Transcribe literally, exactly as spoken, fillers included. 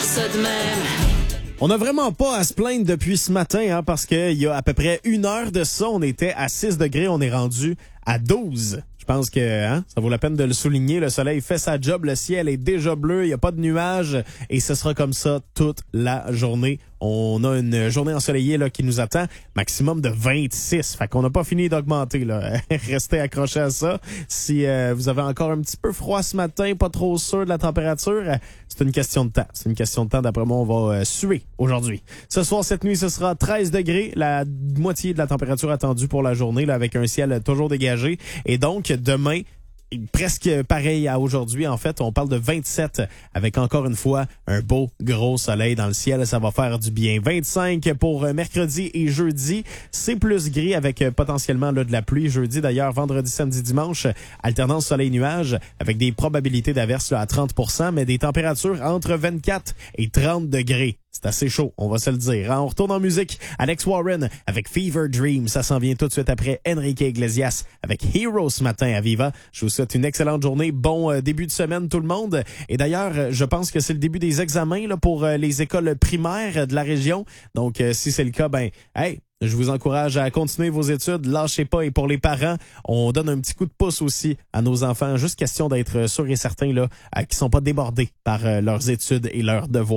ça de même. On n'a vraiment pas à se plaindre depuis ce matin, hein, parce qu'il y a à peu près une heure de ça, on était à six degrés, on est rendu à douze. Je pense que hein, ça vaut la peine de le souligner. Le soleil fait sa job, le ciel est déjà bleu, il n'y a pas de nuages et ce sera comme ça toute la journée. On a une journée ensoleillée là, qui nous attend, maximum de vingt-six. Fait qu'on n'a pas fini d'augmenter. Là. Restez accrochés à ça. Si euh, vous avez encore un petit peu froid ce matin, pas trop sûr de la température, c'est une question de temps. C'est une question de temps. D'après moi, on va euh, suer aujourd'hui. Ce soir, cette nuit, ce sera treize degrés, la moitié de la température attendue pour la journée, là, avec un ciel toujours dégagé. Et donc, demain, presque pareil à aujourd'hui. En fait, on parle de vingt-sept avec encore une fois un beau gros soleil dans le ciel. Ça va faire du bien. vingt-cinq pour mercredi et jeudi. C'est plus gris avec potentiellement là, de la pluie. Jeudi d'ailleurs, vendredi, samedi, dimanche, alternance soleil-nuage avec des probabilités d'averse là, à trente pour cent, mais des températures entre vingt-quatre et trente degrés. C'est assez chaud, on va se le dire. On retourne en musique. Alex Warren avec Fever Dream. Ça s'en vient tout de suite après Enrique Iglesias avec Hero ce matin à Viva. Je vous souhaite une excellente journée. Bon euh, début de semaine tout le monde. Et d'ailleurs, je pense que c'est le début des examens là, pour euh, les écoles primaires de la région. Donc, euh, si c'est le cas, ben, hey, je vous encourage à continuer vos études. Lâchez pas. Et pour les parents, on donne un petit coup de pouce aussi à nos enfants. Juste question d'être sûr et certain là, qu'ils sont pas débordés par euh, leurs études et leurs devoirs.